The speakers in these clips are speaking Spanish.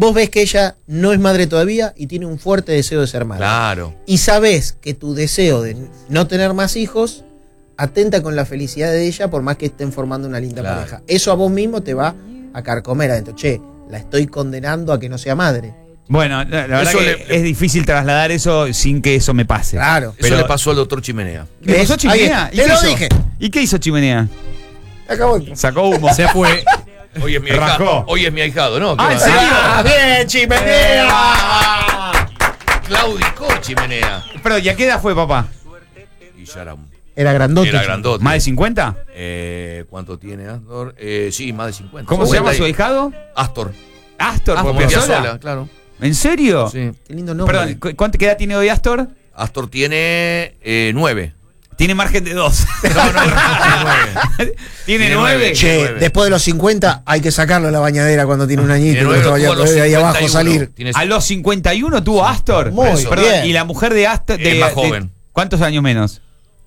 vos ves que ella no es madre todavía y tiene un fuerte deseo de ser madre. Claro. Y sabés que tu deseo de no tener más hijos atenta con la felicidad de ella por más que estén formando una linda pareja. Eso a vos mismo te va a carcomer adentro. Che, la estoy condenando a que no sea madre. Bueno, la verdad que es difícil trasladar eso sin que eso me pase. Claro. Eso le pasó al doctor Chimenea. ¿Le pasó Chimenea? Te lo dije. ¿Y qué hizo Chimenea? Acabó. Sacó humo. Se fue. Hoy es mi Rajó. ahijado. Hoy es mi ahijado, ¿no? Ah, ¿en serio? ¡Bien, Chimenea! Claudicó Chimenea. Pero, ¿y a qué edad fue, papá? Y ya Era grandote. era grandote. ¿Más de 50? ¿Cuánto tiene Astor? Sí, más de 50. ¿Cómo se llama su ahijado? Astor. Astor, Como por Piazzolla. Piazzolla, claro. ¿En serio? Sí. Qué lindo nombre. Perdón, ¿qué edad tiene hoy Astor? Astor tiene 9. Tiene margen de 2. No, tiene ¿Tiene Tiene 9? nueve. Che, 9. después de los 50 hay que sacarlo de la bañadera cuando tiene un añito. Tiene Y 9, no tuvo a los de ahí abajo 51. salir. Tiene- A los 51 tuvo Astor. Muy Perdón, bien. y la mujer de Astor. Es más joven. ¿Cuántos años menos?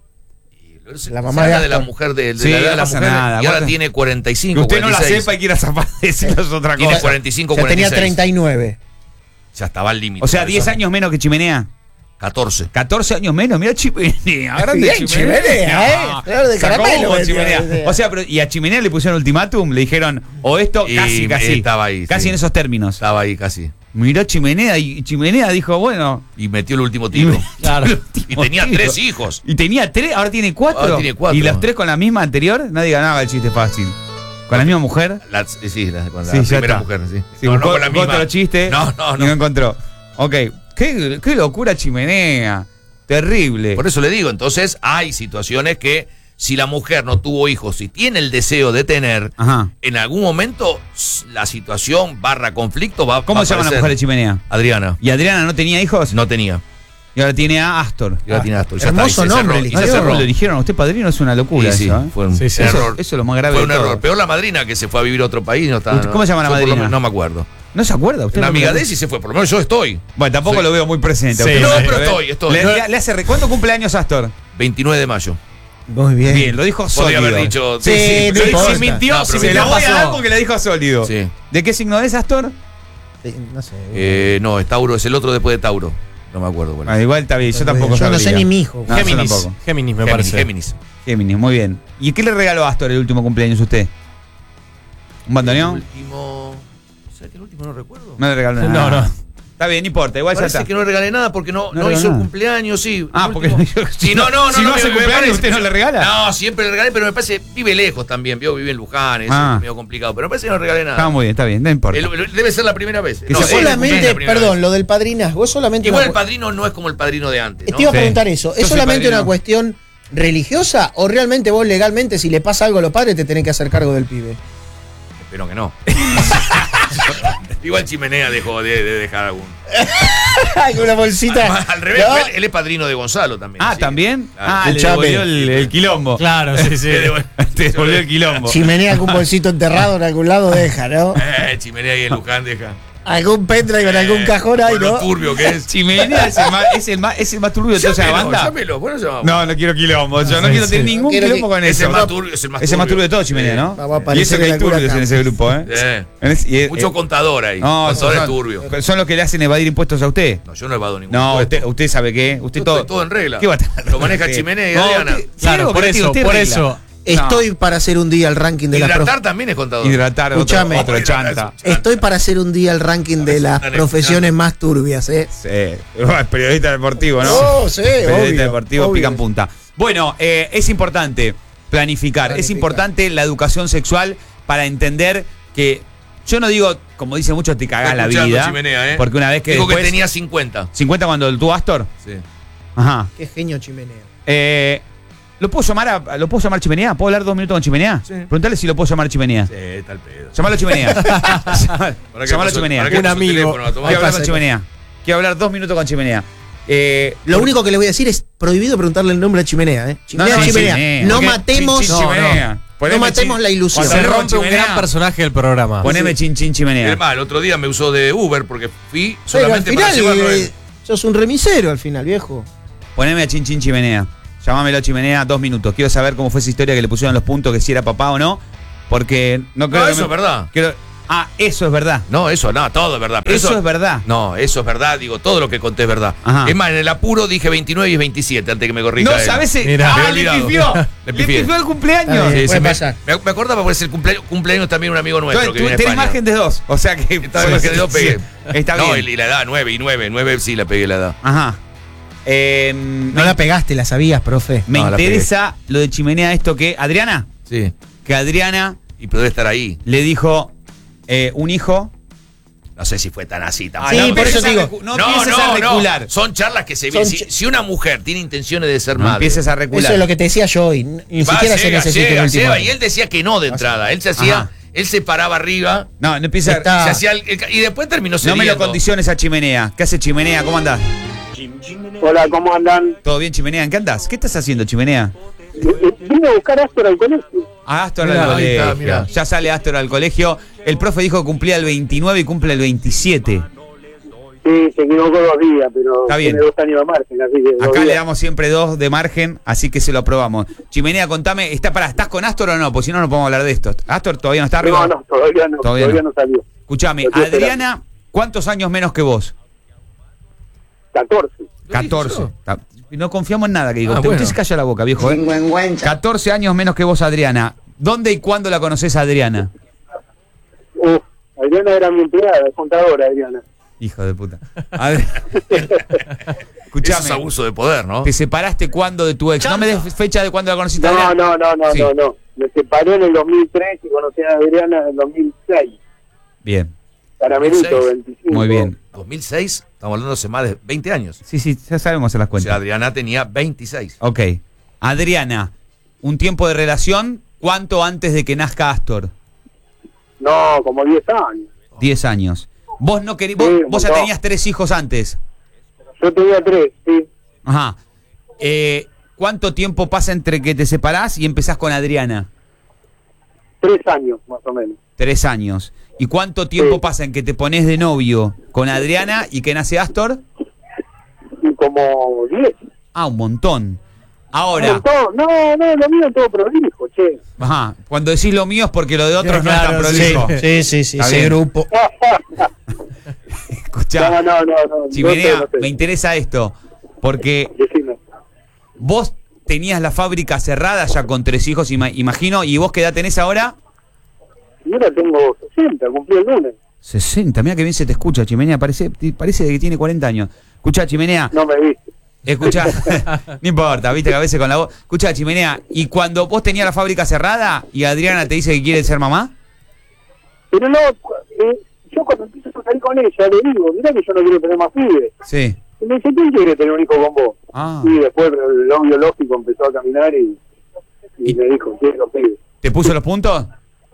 La mamá de de la Astor. mujer de Sí, la edad de no la pasa mujer. nada. Y ahora ¿Cuánto? tiene 45. Que usted no la 46. sepa y quiera zafar de decirlo es otra Tiene cosa. 45, Ya tenía 46. 39. Ya estaba al límite. O sea, por 10 eso. años menos que Chimenea. 14. 14 años menos, mira Chimenea, grande Bien, Chimenea, flor de Sacó caramelo, humo, decía. Chimenea. O sea, pero, y a Chimenea le pusieron ultimátum, le dijeron, o esto, Y casi. estaba ahí, Casi sí. en esos términos. Estaba ahí casi. Miró Chimenea y Chimenea dijo, bueno. Y metió el último tiro. Claro. Y tenía 3 hijos. Y tenía 3, ahora tiene 4. Ahora tiene 4. Y las 3 con la misma anterior, nadie ganaba el chiste fácil. ¿Con la misma mujer? Con la Sí, ya primera está. mujer, sí. Sí, No, buscó, con la buscó misma. otro chiste No. y no encontró. Ok, qué locura Chimenea. Terrible. Por eso le digo, entonces hay situaciones que si la mujer no tuvo hijos y tiene el deseo de tener, Ajá. en algún momento la situación / conflicto va ¿Cómo va se llama la aparecer. mujer de Chimenea? Adriana. ¿Y Adriana no tenía hijos? No tenía. Y ahora tiene a Astor. Y ahora tiene Astor. Ya hermoso está, y se nombre, cerró, y el se hijo. cerró. ¿Lo eligieron a usted padrino? Es una locura Sí, eso, ¿eh? fue un Sí, sí. error. Eso es lo más grave Fue de un todo. error. Peor la madrina que se fue a vivir a otro país. No está, ¿Cómo se llama la fue por lo madrina? menos- No me acuerdo. ¿No se acuerda usted? Una no me amiga acuerdo. de ella y se fue. Por lo menos yo estoy. Bueno, tampoco Sí. lo veo muy presente. Sí, a usted, no, ¿eh? pero estoy. Le hace ¿Cuándo cumple años Astor? 29 de mayo. Muy bien. Bien, lo dijo Podría sólido. haber dicho. Sí, no pero importa. si mintió, No, pero Se mintió. la voy a pasó. dar porque le dijo sólido. Sí. ¿De qué signo es Astor? No sé. No, es Tauro, es el otro después de Tauro. No me acuerdo cuál es. Ah, igual está bien, yo tampoco Yo no sé sabría. ni mi hijo. No, yo Géminis. tampoco. Géminis, me Géminis, parece. Géminis. Géminis, muy bien. ¿Y qué le regaló Astor el último cumpleaños a usted? ¿Un El bandoneón? último. ¿Sabes que el último no recuerdo? No le regaló No, nada. no. Está bien, no importa, igual ya Parece está. que no le regalé nada porque no regaló hizo el nada. cumpleaños, sí. Ah, El porque último. no hizo- Sí, no, si no hace me cumpleaños, parece- ¿usted no le regala? No, siempre le regalé, pero me parece, vive lejos también, vive en Luján, es medio complicado, pero me parece que no le regalé Está nada. muy bien, está bien, no importa. Debe ser la primera vez. Que No, se es la Solamente, primera perdón, vez. lo del padrinazgo es solamente Igual una el padrino no es como el padrino de antes, ¿no? Te iba a Sí. preguntar eso. Yo ¿Es soy solamente padrino. una cuestión religiosa o realmente vos legalmente si le pasa algo a los padres te tenés que hacer cargo del pibe? Espero que no. Igual Chimenea dejó de dejar algún. Ay, con una bolsita. Al revés, ¿No? él es padrino de Gonzalo también. Ah, sí. ¿también? Claro. Ah, le Escuchame. devolvió el quilombo. Claro, sí, sí. Te devolvió el quilombo. Chimenea con un bolsito enterrado en algún lado deja, ¿no? Chimenea y el Luján deja. Algún pendrive en algún cajón ahí, Con lo ¿no? turbio que es. Chimenea es el más turbio de toda esa banda. Llámelo, bueno, llamamos. No, no quiero quilombo. Yo no Sí, quiero sí. tener ningún Quiero quilombo que- con Es eso. el más turbio, es el más Es el más turbio de todo, Chimenea, ¿no? Vamos a Y aparecer eso que en hay alguna turbios en ese grupo, ¿eh? Mucho contador ahí. No, Contadores turbios. son los que le hacen evadir impuestos a usted. No, yo no evado ningún No, impuesto. usted sabe qué. Usted Yo todo. estoy todo en regla. ¿Qué va a estar? Lo maneja Chimenea y No, Adriana. usted- Claro, algo por que tiene eso, usted por regla. eso. Estoy para hacer un día el ranking de la Hidratar también es contador. Hidratar Escuchame. otro chanta. Estoy para hacer un día el ranking de las profesiones más turbias, ¿eh? Sí. Periodista deportivo, ¿no? Oh, sí, Periodista obvio, deportivo, obvio. pica en punta. Bueno, es importante planificar. Es importante la educación sexual para entender que. Yo no digo, como dice mucho, te cagás la Escuchando, vida. Chimenea, ¿eh? Porque una vez que. Dijo que después- tenía 50. 50 cuando tuvo Astor. Sí. Ajá. Qué genio Chimenea. ¿Lo puedo llamar Chimenea? ¿Puedo hablar 2 minutos con Chimenea? Sí. Preguntale si lo puedo llamar Chimenea. Sí, tal pedo. Llamalo Chimenea. ¿Para qué Llamalo pasó- Chimenea. para qué Un pasó el amigo. teléfono a tomar? Quiero hablar pasa? con Chimenea. Quiero hablar 2 minutos con Chimenea. Lo único que le voy a decir es prohibido preguntarle el nombre a Chimenea, ¿eh? Chimenea, Chimenea. No Porque matemos, Chin, Chin, Chimenea. Poneme no matemos Chin- la ilusión. Cuando Se hablemos rompe un Chimenea, gran personaje del programa. Poneme Chin Chin Chimenea. Es más, el otro día me usó de Uber porque fui Pero al solamente para final llevarlo a él. sos un remisero al final, viejo. Poneme a Chin Chin Chimenea. Llámamelo Chimenea 2 minutos. Quiero saber cómo fue esa historia que le pusieron los puntos, que si era papá o no. Porque no creo No, que eso es verdad. Ah, eso es verdad. No, eso no, todo es verdad. Pero Eso es verdad. No, eso es verdad, digo, todo lo que conté es verdad. Ajá. Es más, en el apuro dije 29 y 27 antes que me corrija. No, él. ¿sabes? Mirá, me he Le olvidado. pifió. Le Le pifié. pifió el cumpleaños. Está bien. Sí, puede me pasar. me acordaba porque es el cumpleaños también un amigo nuestro Entonces, que tú viene a tenés España. margen de 2. O sea que. Estaba margen de 2 pegué. Está No, bien. y la edad, 9 sí la pegué la edad. Ajá. No la pegaste, la sabías, profe. Me No, la interesa lo de Chimenea, esto que. Adriana. Sí. Que Adriana Y pero debe estar ahí. le dijo un hijo. No sé si fue tan así tampoco. Sí, por eso empieces a digo. no empieces a recular. Son charlas que se Son vienen. Si una mujer tiene intenciones de ser No madre. empieces a recular. Eso es lo que te decía yo hoy. Ni va, siquiera se llega, necesita llega, un último llega, año. y él decía que no de entrada. Él se hacía, Ajá. él se paraba arriba, No, no empieces Está- a. se hacía y después terminó No me lo cediendo. condiciones a Chimenea. ¿Qué hace Chimenea? ¿Cómo andás? Hola, ¿cómo andan? ¿Todo bien, Chimenea? ¿En qué andás? ¿Qué estás haciendo, Chimenea? Vine a buscar a Astor al colegio. A Astor Mirá, al ahí está, colegio. mirá. Ya sale Astor al colegio. El profe dijo que cumplía el 29 y cumple el 27. Sí, se equivocó 2 días, pero Está bien. tiene 2 años de margen, así que 2 Acá le días. damos siempre 2 de margen, así que se lo aprobamos. Chimenea, contame, ¿estás con Astor o no? Pues si no, no podemos hablar de esto. ¿Astor todavía no está arriba? No, todavía no, Todavía todavía no. no salió. Escuchame, Lo estoy esperando. Adriana, ¿cuántos años menos que vos? 14. 14. No confiamos en nada que digo. Ah, Usted bueno. se calla la boca, viejo. 14 años menos que vos, Adriana. ¿Dónde y cuándo la conoces a Adriana? Adriana era mi empleada, contadora, Adriana. Hijo de puta. Ad- Eso Escuchame, es abuso de poder, ¿no? ¿te separaste cuándo de tu ex? No me des fecha de cuándo la conociste a No, Adriana. Sí. no. Me separé en el 2003 y conocí a Adriana en el 2006. Bien, Caramelito, 2006. 25. muy bien. 2006, estamos hablando hace más de 20 años. Sí, ya sabemos hacer las O cuentas. sea, Adriana tenía 26. Ok. Adriana, un tiempo de relación, ¿cuánto antes de que nazca Astor? No, como 10 años. 10 años. Vos no querías, Sí, vos ya no. tenías 3 hijos antes. Yo tenía 3, sí. Ajá. ¿Cuánto tiempo pasa entre que te separás y empezás con Adriana? 3 años, más o menos. 3 años. ¿Y cuánto tiempo Sí. pasa en que te pones de novio con Adriana y que nace Astor? Y como 10. Ah, un montón. Ahora, No, lo mío es todo prolijo, che. ajá, cuando decís lo mío es porque lo de otros no es tan Claro, prolijo. sí, Está ese bien. grupo. Escuchá, No. Chimenea, no sé. me interesa esto, porque Decime. vos tenías la fábrica cerrada ya con 3 hijos, imagino, y vos qué edad tenés ahora? Y ahora tengo 60, cumplí el lunes. 60, mira que bien se te escucha, Chimenea, parece que tiene 40 años. Escuchá, Chimenea, No me viste. escuchá, no importa, viste que a veces con la voz. Escuchá, Chimenea, ¿y cuando vos tenías la fábrica cerrada y Adriana te dice que quiere ser mamá? Pero no, yo cuando empiezo a salir con ella le digo, mirá que yo no quiero tener más pibes. Sí. Y me dice, ¿quién quiere tener un hijo con vos? Ah. Y después el novio lógico empezó a caminar y me dijo, quiero pibes. ¿Te puso los puntos?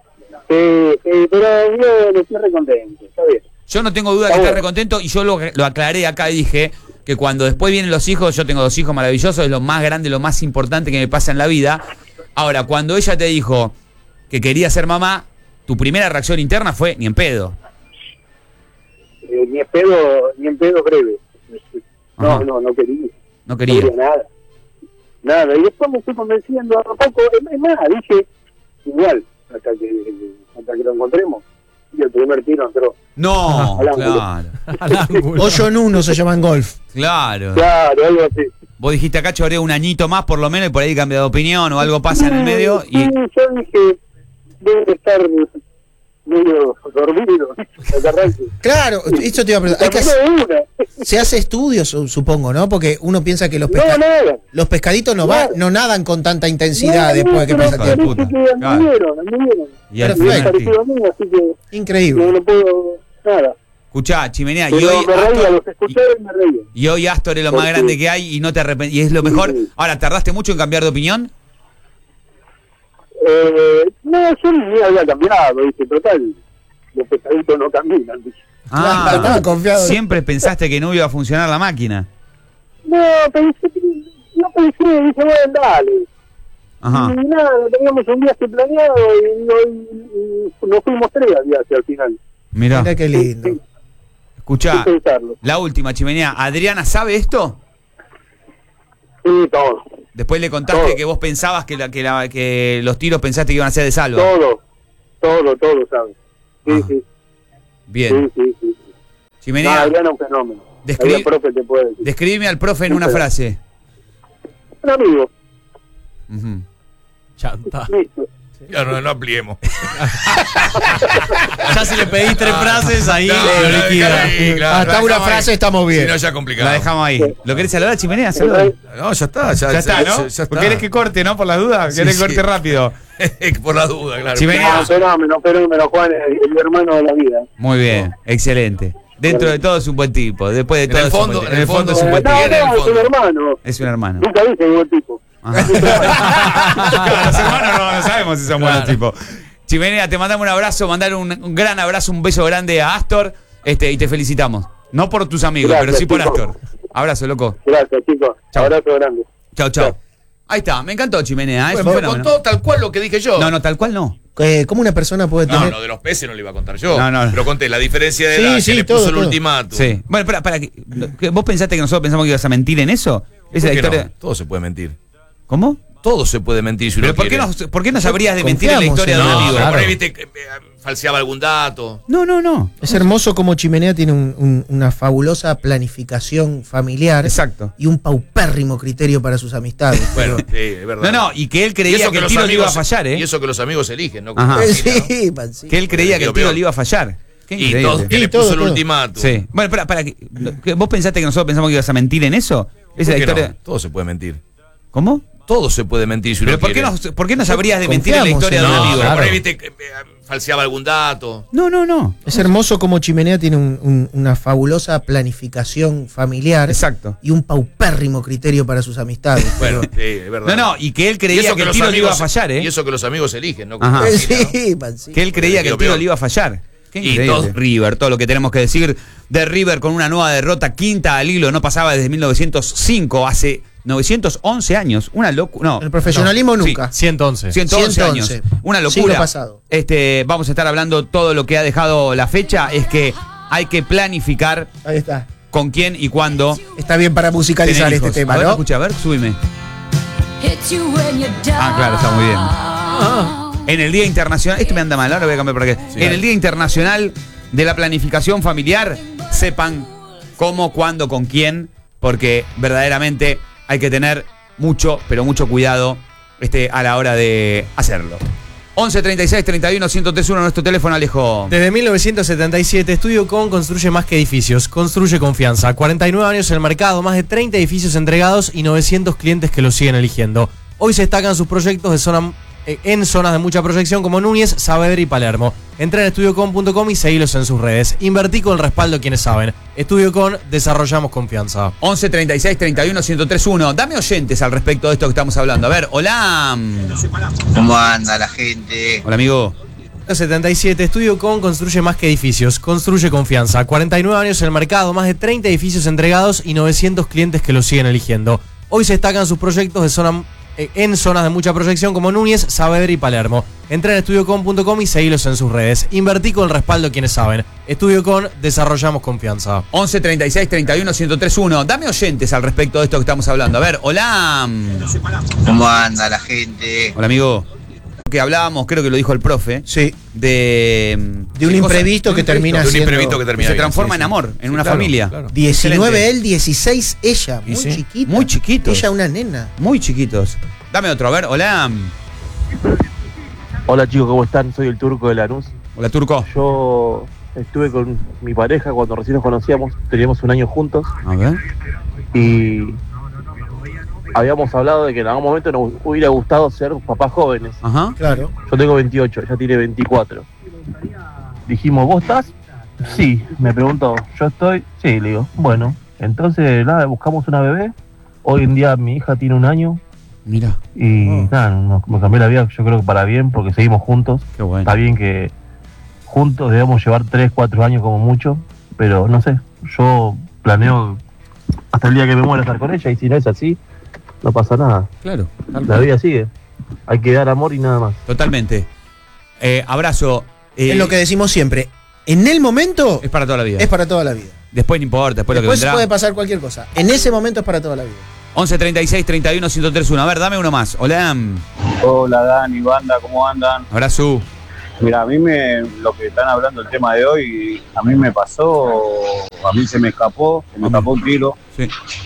Pero yo estoy re contento, está bien. Yo no tengo duda que Está estás bueno. recontento y yo lo aclaré acá y dije que cuando después vienen los hijos, yo tengo 2 hijos maravillosos, es lo más grande, lo más importante que me pasa en la vida. Ahora, cuando ella te dijo que quería ser mamá, tu primera reacción interna fue ni en pedo. Ni en pedo breve. Ajá. No quería. No quería. Nada. Y después me fui convenciendo a poco. Es más, dije, igual, hasta que lo encontremos. Y el primer tiro entró. No, Al ángulo. claro, Hoyo en uno se llama en golf. claro. Claro, algo así. Vos dijiste acá choreo un añito más por lo menos y por ahí cambia de opinión o algo pasa en el medio Sí, y yo dije, debe estar medio dormido. al arranque. Claro, esto te iba a preguntar. Hay que Terminó de una. se hace estudios, supongo, ¿no? Porque uno piensa que los, No, nada. los pescaditos Claro. no nadan con tanta intensidad después de que pero pasa hijo de tiempo. puta. parece que Claro. anduvieron. Y al Y es final, parecido a mí, así que Increíble. no puedo nada. escuchá, Chimenea, y Pero hoy me reía, Astor, los escuché y me reía. y hoy Astor es lo más Porque- grande que hay y no te arrepentís, y es lo mejor. Sí. Ahora, ¿tardaste mucho en cambiar de opinión? No, yo ni había cambiado, ¿viste? Total, los pescaditos no caminan, ¿viste? Claro, estaba confiado. Siempre pensaste que no iba a funcionar la máquina. No, pensé, dije, bueno, dale. Ajá. Y nada, teníamos un viaje planeado y nos fuimos 3 al viaje al final. Mirá, Mira qué lindo. escuchá, Sin pensarlo. la última, Chimenea. ¿Adriana sabe esto? Sí, todo. Después le contaste Todo. que vos pensabas que los tiros pensaste que iban a ser de salva. Todo, ¿sabes? Sí, sí. Bien. Sí, sí, sí. No, Chimenea, Adrián es un fenómeno. Adrián, profe, te puede decir. describime al profe en una frase. Un amigo. Ujú. Chanta. Listo. Ya no ampliemos. Ya si le pedís 3 frases, ahí No, lo no, liquida. déjalo ahí, claro, Hasta la una dejamos frase ahí. estamos bien. Si no, ya complicado. La dejamos ahí. ¿Lo querés saludar, Chimenea? Saludá. No, ya está. Ya está, ¿no? Ya está. ¿Querés que corte, no? Por las dudas. Sí, ¿Querés que sí. corte rápido? Por la duda, claro. Chimenea. No, fenómeno, Juan, el hermano de la vida. Muy bien, excelente. Dentro de todo es un buen tipo. Después de En todo el es un fondo- buen tipo. en el fondo es un buen No, tipo. en el es un fondo. hermano. Es un hermano. Nunca dije buen tipo. Ajá. Los hermanos no sabemos si son buenos tipos. Chimenea, te mandamos un abrazo, mandar un gran abrazo, un beso grande a Astor, y te felicitamos. No por tus amigos, Gracias, pero sí por chicos. Astor. Abrazo, loco. Gracias, chicos. Chao. Abrazo grande. Chau, chau. Ahí está, me encantó Chimenea. Es Bueno, un me fenómeno. contó tal cual lo que dije yo. No, tal cual no. ¿Cómo una persona puede No, tener? lo de los peces no lo iba a contar yo. No. Pero conté la diferencia de Sí, edad sí, que le todo, puso el todo. ultimátum. Sí. Bueno, ¿que ¿vos pensaste que nosotros pensamos que ibas a mentir en eso? Esa es ¿Por la qué historia. no? Todo se puede mentir. ¿Cómo? Todo se puede mentir si ¿Pero uno por qué, quiere. por qué no sabrías de mentir en la Confiamos historia en de un No, amigo? pero por Claro. ahí viste que falseaba algún dato. No. Es hermoso como Chimenea tiene una fabulosa planificación familiar. Exacto. Y un paupérrimo criterio para sus amistades. Bueno, pero- sí, es verdad. No, y que él Y creía eso que el los tiro le iba a amigos- fallar, ¿eh? Y eso que los amigos eligen, ¿no? Ajá. Sí, pancito. Que él creía que el tiro Peor. le iba a fallar. Qué Y increíble. todo, que Sí, le todo, puso el todo. ultimátum. Sí. Bueno, ¿que ¿vos pensaste que nosotros pensamos que ibas a mentir en eso? Esa ¿Por es la qué historia. no? Todo se puede mentir. ¿Cómo? Todo se puede mentir si uno ¿Pero por qué, quiere. por qué no sabrías de mentir en la Confiamos historia en de un No, amigo? pero por Claro. ahí viste que falseaba algún dato. No. Es hermoso como Chimenea tiene una fabulosa planificación familiar. Exacto. Y un paupérrimo criterio para sus amistades. Bueno, pero- sí, es verdad. No, y que él Y creía eso que el los tiro le iba a amigos- fallar, ¿eh? Y eso que los amigos eligen, ¿no? Ajá. Sí, pancito. Que él creía que el Quedó tiro peor. le iba a fallar. Qué Y increíble. todo- River, todo lo que tenemos que decir de River con una nueva derrota, quinta al hilo, no pasaba desde 1905, hace 911 años. Una locura. No, El profesionalismo no, nunca. 111. 111 años. 111. Una Siglo locura. pasado. Vamos a estar hablando todo lo que ha dejado la fecha. Es que hay que planificar Ahí está. con quién y cuándo Está bien para musicalizar tener este hijos. tema, A ver, ¿no? escucha, a ver, súbime. Ah, claro, está muy bien. En el Día Internacional, esto me anda mal, ahora voy a cambiar para qué. En el Día Internacional de la Planificación Familiar, sepan cómo, cuándo, con quién, porque verdaderamente hay que tener mucho, pero mucho cuidado a la hora de hacerlo. 11 36 31 1031 nuestro teléfono, Alejo. Desde 1977, Estudio Con construye más que edificios, construye confianza. 49 años en el mercado, más de 30 edificios entregados y 900 clientes que lo siguen eligiendo. Hoy se destacan sus proyectos en zonas de mucha proyección como Núñez, Saavedra y Palermo. Entra en estudiocon.com y seguilos en sus redes. Invertí con el respaldo de quienes saben. Estudio Con, desarrollamos confianza. 11 36 31 1031. Dame oyentes al respecto de esto que estamos hablando. A ver, hola. ¿Cómo anda la gente? Hola, amigo. 77, Estudio Con construye más que edificios, construye confianza. 49 años en el mercado, más de 30 edificios entregados y 900 clientes que lo siguen eligiendo. Hoy se destacan sus proyectos en zonas de mucha proyección como Núñez, Saavedra y Palermo. Entra en estudiocon.com y seguilos en sus redes. Invertí con el respaldo de quienes saben. Estudio Con, desarrollamos confianza. 11 36 31 1031. Dame oyentes al respecto de esto que estamos hablando. A ver, hola. ¿Cómo anda la gente? Hola, amigo. Que hablábamos, creo que lo dijo el profe, Sí. de un imprevisto que termina De un siendo- imprevisto que termina se bien, transforma sí, en sí. amor, en Sí, una claro, familia. claro. 19 Excelente. él, 16 ella. Y Muy sí. chiquita. Muy chiquitos. Ella una nena. Muy chiquitos. Dame otro, a ver, hola. Hola chicos, ¿cómo están? Soy el Turco de Lanús. Hola, Turco. Yo estuve con mi pareja cuando recién nos conocíamos, teníamos un año juntos A ver. y habíamos hablado de que en algún momento nos hubiera gustado ser papás jóvenes. Ajá. Claro. Yo tengo 28, ella tiene 24. Dijimos, ¿vos estás? Sí, me preguntó, ¿yo estoy? Sí, le digo, bueno, entonces nada, buscamos una bebé. Hoy en día mi hija tiene un año Mira, y nada, nos cambió la vida, yo creo que para bien, porque seguimos juntos. qué bueno. Está bien que juntos debemos llevar 3, 4 años como mucho, pero no sé, yo planeo hasta el día que me muera estar con ella y si no es así, no pasa nada. Claro. tal La cual. vida sigue. Hay que dar amor y nada más. Totalmente. Abrazo. Es lo que decimos siempre. En el momento Es para toda la vida. es para toda la vida. Después no importa, después, lo que Después vendrá. puede pasar cualquier cosa. En ese momento es para toda la vida. 11 36 31 1031. A ver, dame uno más. Hola. Hola Dani, banda, ¿cómo andan? Abrazo. Mira, lo que están hablando el tema de hoy, a mí me pasó, a mí se me escapó un tiro. Sí.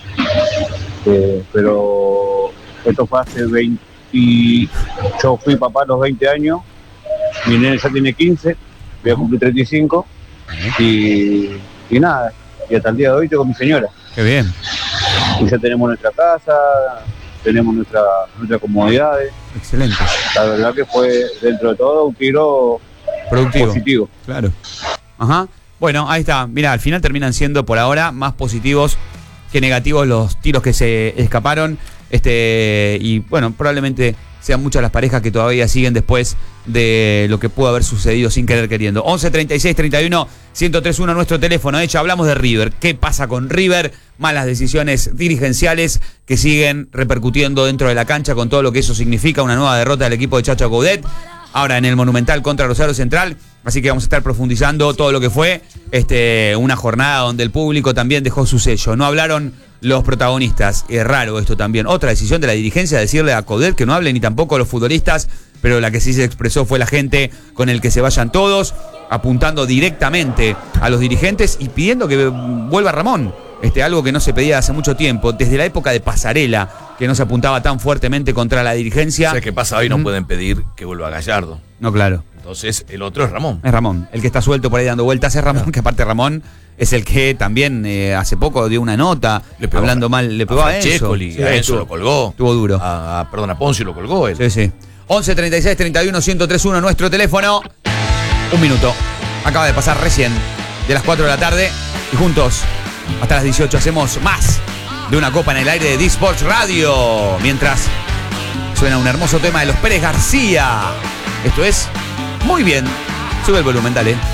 Pero esto fue hace 20, yo fui papá a los 20 años, mi nene ya tiene 15, voy a cumplir 35, y nada, y hasta el día de hoy estoy con mi señora. Qué bien. Y ya tenemos nuestra casa, tenemos nuestras comodidades. Excelente. La verdad que fue, dentro de todo, un tiro positivo. Claro. Ajá. Bueno, ahí está. Mira, al final terminan siendo por ahora más positivos que negativos los tiros que se escaparon. Y bueno, probablemente sean muchas las parejas que todavía siguen después de lo que pudo haber sucedido sin querer queriendo. 11 36 31 1031 nuestro teléfono. Ya hablamos de River. ¿Qué pasa con River? Malas decisiones dirigenciales que siguen repercutiendo dentro de la cancha con todo lo que eso significa. Una nueva derrota del equipo de Chacho Coudet. Ahora en el Monumental contra Rosario Central. Así que vamos a estar profundizando todo lo que fue una jornada donde el público también dejó su sello. No hablaron los protagonistas. Es raro esto también. Otra decisión de la dirigencia, decirle a Coudet que no hable ni tampoco los futbolistas, pero la que sí se expresó fue la gente con el que se vayan todos, apuntando directamente a los dirigentes y pidiendo que vuelva Ramón. Algo que no se pedía hace mucho tiempo, desde la época de Pasarela, que no se apuntaba tan fuertemente contra la dirigencia. ¿Sabes qué pasa? Hoy no pueden pedir que vuelva Gallardo. No, claro. Entonces, el otro es Ramón. Es Ramón. El que está suelto por ahí dando vueltas es Ramón, que aparte Ramón es el que también hace poco dio una nota hablando mal, le pegó a Enzo. A Enzo lo colgó. Estuvo duro. A Poncio lo colgó él. Sí. 11 36 31 1031 nuestro teléfono. Un minuto. Acaba de pasar recién de las 4 de la tarde y juntos hasta las 18 hacemos más de una copa en el aire de D-Sports Radio. Mientras suena un hermoso tema de los Pérez García. Esto es Muy Bien. Sube el volumen, dale.